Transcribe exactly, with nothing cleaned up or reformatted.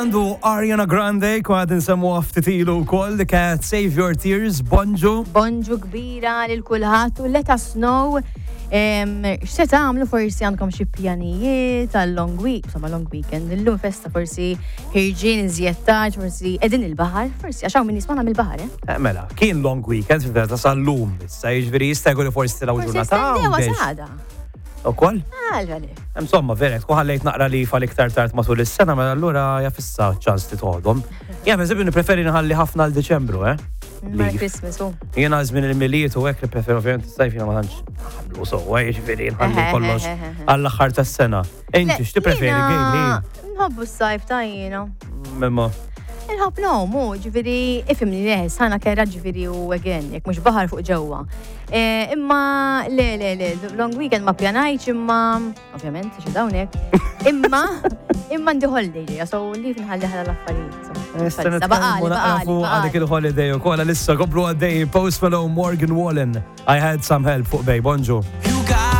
Għandu Ariana Grande, kwa nsemmu ftitilu wkoll li kienet Save Your Tears, Bonġu. Bonġu kbira lil kulħadd u Let Us Know. X'se tagħmlu forsi għandkom xi pjanijiet għal-long week, insomma long weekend. Illum festa forsi ħirġien iżjed tard, forsi qegħdin il-baħar, forsi għax hawn min nisma' mill-baħar, eh? Mela, kien long weekend fil-verità sal-lum issa, jiġifieri jistgħu li forsi tilgħu ġurnata. Forsi għada. Ukoll? Għalveli. Insomma, vera, tkun ħallejt naqra li fal-iktar tard matul is-sena, ma allura jafissa ċans li tħodhom. Jien eżempju nippreferi nħalli ħafna l Deċembru, eh? Merry Christmas, u. Jiena żmien il-miliet u hekk nippreferi ovvjament is-sajf jiena ma tantx nagħmlu sewwa, jiġifieri nħalli kollox għall-aħħar tas-sena. Inti x'tippreferi gejli? Nħobbu s-sajf ta' jiena. Memma. Il-ħobb no, mu, ġifiri, ifimni leħ, sana kera ġifiri u again, jek mux baħar fuq ġewwa. Imma, le, le, le, long weekend ma pjanajċ, imma, ovvjament, xi dawnek, imma, imma ndi holiday, so li finħalli ħala l-affarijiet. Baqali, baqali. Għadik il-holiday u kolla lissa, komplu għaddej, Post Malone, Morgan Wallen. I had some help fuq bej, bonġu.